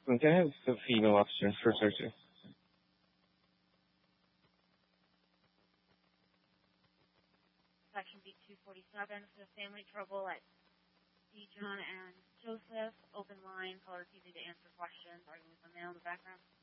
Can I have the female officer for searching? Section B247 for family trouble at D. John and Joseph. Open line. Callers easy to answer questions. Are you with the male in the background?